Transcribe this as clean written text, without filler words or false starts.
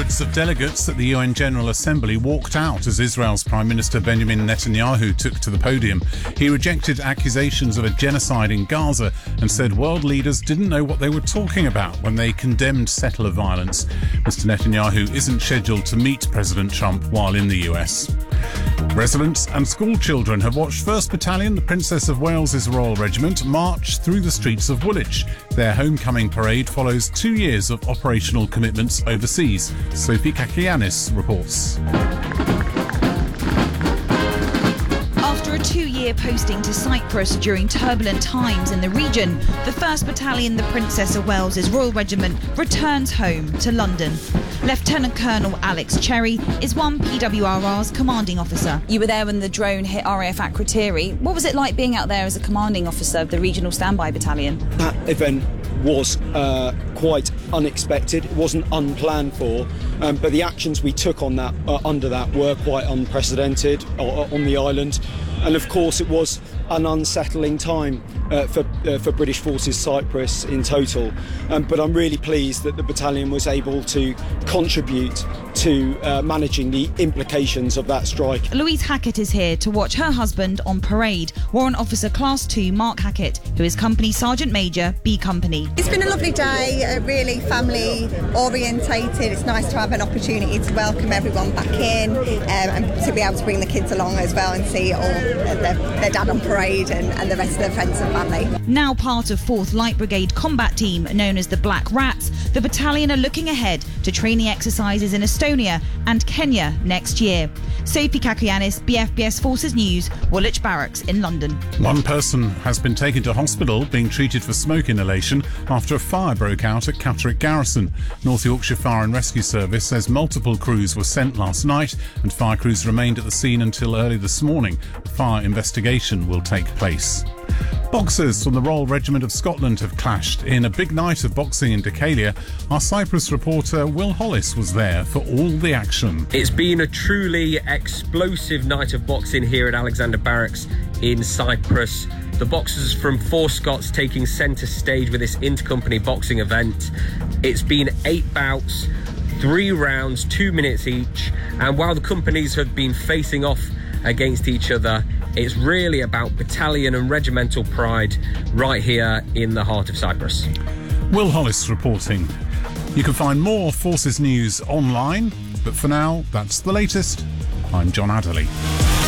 Hundreds of delegates at the UN General Assembly walked out as Israel's Prime Minister Benjamin Netanyahu took to the podium. He rejected accusations of a genocide in Gaza and said world leaders didn't know what they were talking about when they condemned settler violence. Mr. Netanyahu isn't scheduled to meet President Trump while in the US. Residents and school children have watched 1st Battalion, the Princess of Wales's Royal Regiment, march through the streets of Woolwich. Their homecoming parade follows 2 years of operational commitments overseas. Sophie Kakianis reports. After a 2-year posting to Cyprus during turbulent times in the region, the 1st Battalion, the Princess of Wales's Royal Regiment, returns home to London. Lieutenant Colonel Alex Cherry is one PWRR's commanding officer. You were there when the drone hit RAF Akrotiri. What was it like being out there as a commanding officer of the Regional Standby Battalion? That event was quite unexpected. It wasn't unplanned for, but the actions we took on that under that were quite unprecedented on the island. And of course, it was an unsettling time for British Forces Cyprus in total. But I'm really pleased that the battalion was able to contribute to managing the implications of that strike. Louise Hackett is here to watch her husband on parade, Warrant Officer Class 2 Mark Hackett, who is Company Sergeant Major, B Company. It's been a lovely day, really family orientated. It's nice to have an opportunity to welcome everyone back in and to be able to bring the kids along as well and see all their dad on parade and the rest of their friends and family. Now part of 4th Light Brigade combat team known as the Black Rats, the battalion are looking ahead to training exercises in Estonia and Kenya next year. Sophie Kakianis, BFBS Forces News, Woolwich Barracks in London. One person has been taken to hospital being treated for smoke inhalation after a fire broke out at Catterick Garrison. North Yorkshire Fire and Rescue Service says multiple crews were sent last night and fire crews remained at the scene until early this morning. A fire investigation will take place. Boxers from the Royal Regiment of Scotland have clashed in a big night of boxing in Decalia. Our Cyprus reporter Will Hollis was there for all the action. It's been a truly explosive night of boxing here at Alexander Barracks in Cyprus. The boxers from Four Scots taking centre stage with this intercompany boxing event. It's been 8 bouts, 3 rounds, 2 minutes each, and while the companies have been facing off against each other, it's really about battalion and regimental pride right here in the heart of Cyprus. Will Hollis reporting. You can find more Forces news online, but for now, that's the latest. I'm John Adderley.